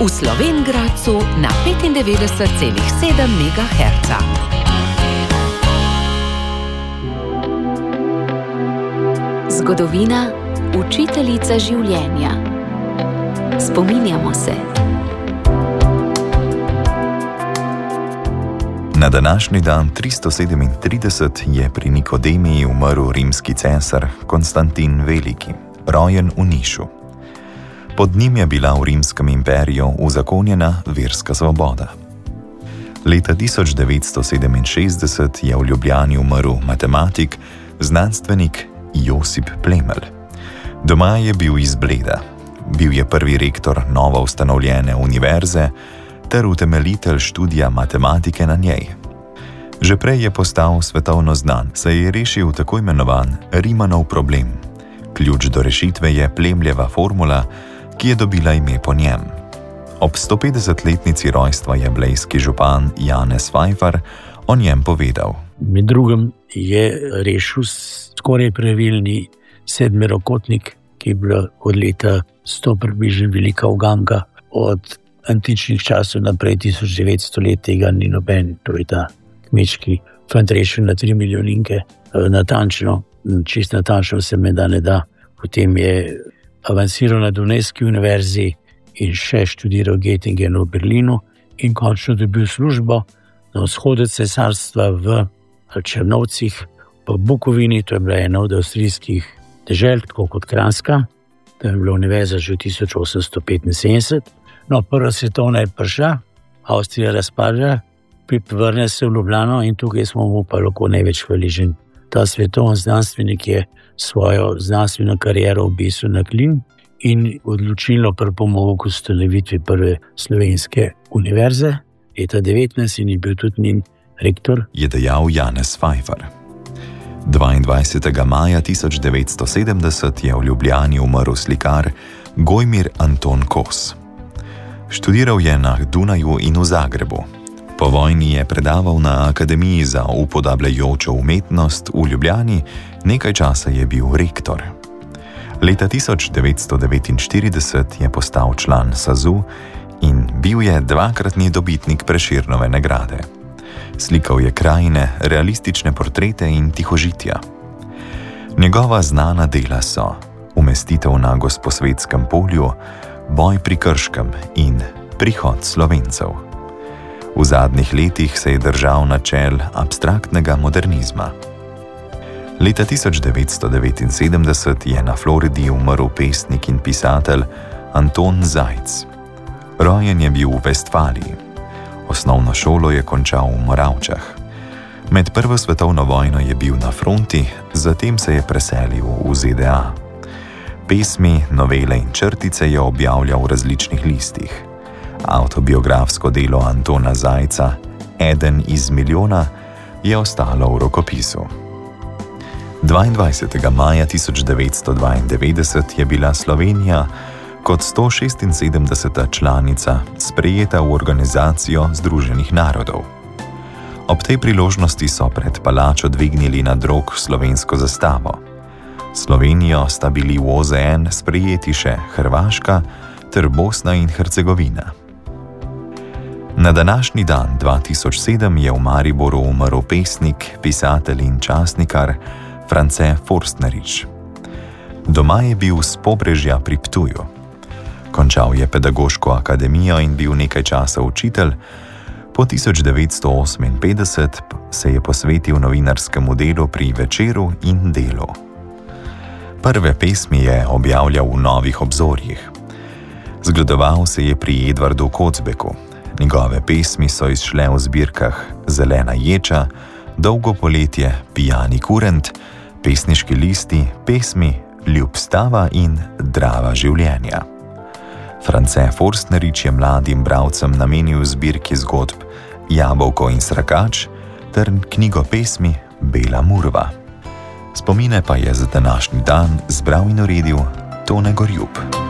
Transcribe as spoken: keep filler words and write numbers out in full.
v Slovenj Gradcu na petindevetdeset celih sedem megaherca. Zgodovina, učiteljica življenja. Spominjamo se. Na današnji dan tristo sedemintrideset je pri Nikodemiji umrl rimski cesar Konstantin Veliki, rojen v Nišu. Pod njim je bila v rimskem imperiju uzakonjena verska svoboda. Leta tisoč devetsto sedeminšestdeset je v Ljubljani umrl matematik, znanstvenik Josip Plemelj. Doma je bil iz Bleda. Bil je prvi rektor novo ustanovljene univerze ter utemeljitelj študija matematike na njej. Že prej je postal svetovno znan, saj je rešil tako imenovan Rimanov problem. Ključ do rešitve je Plemljeva formula, ki je dobila ime po njem. Ob stopetdesetletnici rojstva je blejski župan Janez Fajfar o njem povedal. Med drugim je rešil skoraj pravilni sedmerokotnik, ki je bila od leta sto približno velika uganka. Od antičnih časov naprej, tisoč devetsto let, tega ni noben, to je ta kmečki fant rešil na tri milijoninke. Natančno, čist natančno se me da ne da. Potem je avansiral na Dunajski univerzi in še študiral Göttingenu v Berlinu in končno dobil službo na vzhodu cesarstva v Črnovcih, v Bukovini, to je bila ena od avstrijskih dežel, tako kot Kranjska. To je bila univerza že v tisoč osemsto petinsedemdeset. No, prva svetovna je prišla, Avstrija razpadla, vrne se v Ljubljano in tukaj smo mu pa lahko največ hvaležni. Ta svetovni znanstvenik je svojo znanstveno kariero obesil na klin in odločilno pripomogel k ustanovitvi prve slovenske univerze. Leta devetnajst in je bil tudi njen rektor, je dejal Janez Fajfar. dvaindvajsetega maja tisoč devetsto sedemdeset je v Ljubljani umrl slikar Gojmir Anton Kos. Študiral je na Dunaju in v Zagrebu. Po vojni je predaval na Akademiji za upodabljajočo umetnost v Ljubljani, nekaj časa je bil rektor. Leta tisoč devetsto devetinštirideset je postal član SAZU in bil je dvakratni dobitnik Prešernove nagrade. Slikal je krajine, realistične portrete in tihožitja. Njegova znana dela so Umestitev na Gosposvetskem polju, Boj pri Krškem in Prihod Slovencev. V zadnjih letih se je držal načel abstraktnega modernizma. Leta tisoč devetsto devetinsedemdeset je na Floridi umrl pesnik in pisatelj Anton Zajc. Rojen je bil v Vestfaliji. Osnovno šolo je končal v Moravčah. Med prvo svetovno vojno je bil na fronti, zatem se je preselil v Z D A. Pesmi, novele in črtice je objavljal v različnih listih. Avtobiografsko delo Antona Zajca, Eden iz milijona, je ostalo v rokopisu. dvaindvajsetega maja tisoč devetsto dvaindevetdeset je bila Slovenija kot sto šestinsedemdeseta članica sprejeta v Organizacijo Združenih narodov. Ob tej priložnosti so pred palačo dvignili na drog slovensko zastavo. Slovenijo sta bili v O Z N sprejeti še Hrvaška ter Bosna in Hercegovina. Na današnji dan dva tisoč sedem je v Mariboru umrl pesnik, pisatelj in časnikar France Forstnerič. Doma je bil s Pobrežja pri Ptuju. Končal je pedagoško akademijo in bil nekaj časa učitelj. Po tisoč devetsto oseminpetdeset se je posvetil novinarskemu delu pri Večeru in Delu. Prve pesmi je objavljal v Novih obzorjih. Zgledoval se je pri Edvardu Kocbeku. Njegove pesmi so izšle v zbirkah Zelena ječa, Dolgo poletje, Pijani kurent, Pesniški listi, pesmi Ljubstava in Drava življenja. France Forstnerič je mladim bralcem namenil zbirki zgodb Jabolko in srakač ter knjigo pesmi Bela murva. Spomine pa je za današnji dan zbral in uredil Tone Gorjup.